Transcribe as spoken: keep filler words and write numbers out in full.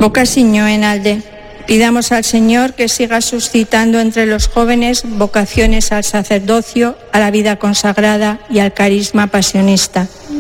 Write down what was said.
Bocasiño en Alde. Pidamos al Señor que siga suscitando entre los jóvenes vocaciones al sacerdocio, a la vida consagrada y al carisma pasionista.